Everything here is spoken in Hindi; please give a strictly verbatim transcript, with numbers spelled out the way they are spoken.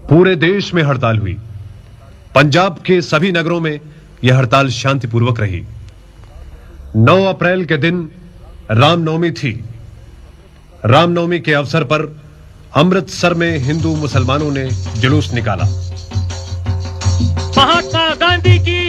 पूरे देश में हड़ताल हुई। पंजाब के सभी नगरों में यह हड़ताल शांतिपूर्वक रही। नौ अप्रैल के दिन रामनवमी थी। रामनवमी के अवसर पर अमृतसर में हिंदू मुसलमानों ने जुलूस निकाला। महात्मा गांधी की